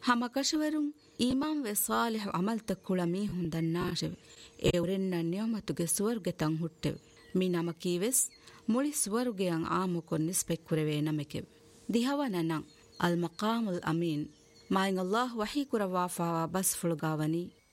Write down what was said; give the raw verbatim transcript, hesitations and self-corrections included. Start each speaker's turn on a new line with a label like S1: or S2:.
S1: ಹಮಕಶವರುಂ ಈಮಾನ್ ವೆ ಸಾಲಿಹ್ ಅಮಲ್ ತಕ್ಕುಳ ಮೀಹುಂ ದನ್ನಾಶೆವೆ ಎವರೆನ್ನ ನಿಯಮತುಗೆ ಸುವರ್ಗೆ ತಂ ಹುಟ್ಟೆವೆ ಮೀ ನಮಕೀವೆಸ್ ಮುಳಿ ಸುವರುಗೆ ಅಂ ಆಮುಕೊನ್ ನಿಸ್ಪೆಕ್ಕುರೆವೆ ನಮೆಕೆವೆ ದಿಹವನನಂ ಅಲ್ ಮಕಾಮುಲ್ ಅಮೀನ್ ಮಾಯಿಂ ಅಲ್ಲಾಹ್ ವಹಿ ಕುರವಾಫಾವ ಬಸ್ ಫುಳುಗಾವನಿ